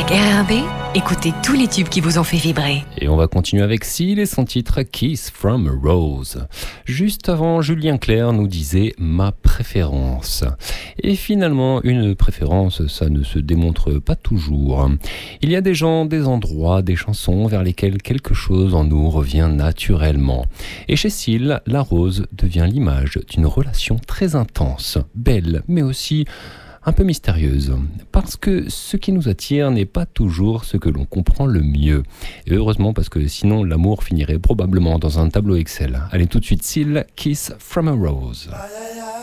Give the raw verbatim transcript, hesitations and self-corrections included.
R R B, écoutez tous les tubes qui vous ont fait vibrer. Et on va continuer avec Seal et son titre Kiss from a Rose. Juste avant, Julien Clerc nous disait ma préférence. Et finalement, une préférence, ça ne se démontre pas toujours. Il y a des gens, des endroits, des chansons vers lesquels quelque chose en nous revient naturellement. Et chez Seal, la rose devient l'image d'une relation très intense, belle, mais aussi un peu mystérieuse, parce que ce qui nous attire n'est pas toujours ce que l'on comprend le mieux. Et heureusement, parce que sinon l'amour finirait probablement dans un tableau Excel. Allez tout de suite, Seal, Kiss from a Rose.